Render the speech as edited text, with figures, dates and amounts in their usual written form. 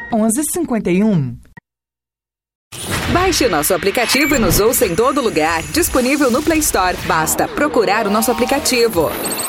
1151. Baixe o nosso aplicativo e nos ouça em todo lugar. Disponível no Play Store. Basta procurar o nosso aplicativo.